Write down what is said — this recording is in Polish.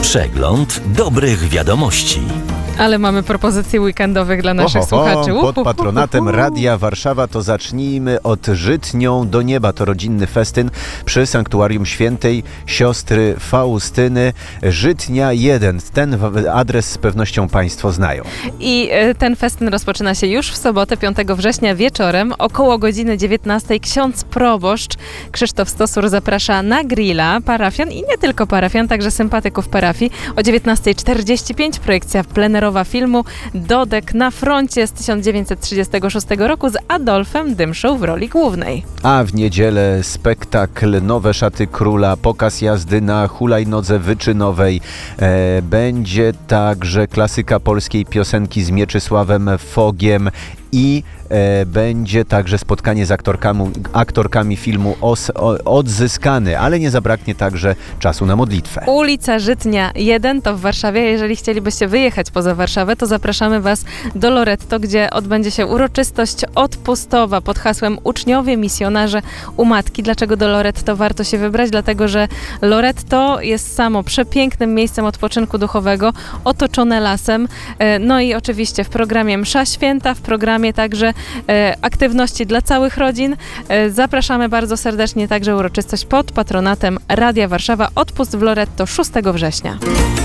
Przegląd dobrych wiadomości. Ale mamy propozycje weekendowych dla naszych słuchaczy. Pod patronatem Radia Warszawa to zacznijmy od Żytnią do nieba. To rodzinny festyn przy Sanktuarium Świętej Siostry Faustyny. Żytnia 1. Ten adres z pewnością Państwo znają. I ten festyn rozpoczyna się już w sobotę, 5 września wieczorem. Około godziny 19 ksiądz proboszcz Krzysztof Stosur zaprasza na grilla parafian i nie tylko parafian, także sympatyków parafii. O 19:45 projekcja plenerowa filmu Dodek na froncie z 1936 roku z Adolfem Dymszą w roli głównej. A w niedzielę spektakl Nowe szaty króla, pokaz jazdy na hulajnodze wyczynowej. Będzie także klasyka polskiej piosenki z Mieczysławem Fogiem i będzie także spotkanie z aktorkami filmu Odzyskany, ale nie zabraknie także czasu na modlitwę. Ulica Żytnia 1 to w Warszawie. Jeżeli chcielibyście wyjechać poza Warszawę, to zapraszamy Was do Loretto, gdzie odbędzie się uroczystość odpustowa pod hasłem Uczniowie Misjonarze u Matki. Dlaczego do Loretto warto się wybrać? Dlatego, że Loretto jest samo przepięknym miejscem odpoczynku duchowego, otoczone lasem. No i oczywiście w programie Msza Święta, w programie także aktywności dla całych rodzin. Zapraszamy bardzo serdecznie, także uroczystość pod patronatem Radia Warszawa. Odpust w Loretto 6 września.